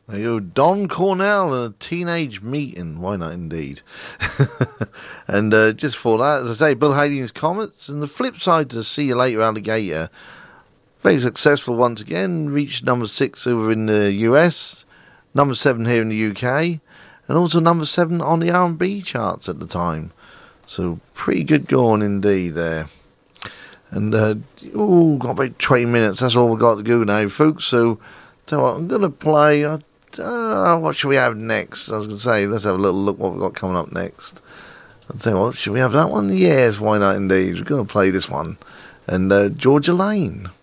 There you go, Don Cornell and a Teenage Meeting. Why not, indeed? And just for that, as I say, Bill Haley's Comets. And the flip side to See You Later, Alligator, very successful once again. Reached number 6 over in the US, number 7 here in the UK, and also number 7 on the R&B charts at the time. So pretty good going indeed there. And got about 20 minutes. That's all we've got to go now, folks. So tell you what, I'm going to play. What should we have next? I was going to say, let's have a little look what we've got coming up next. I'll tell you what, should we have that one? Yes, why not indeed. We're going to play this one. And Georgia Lane.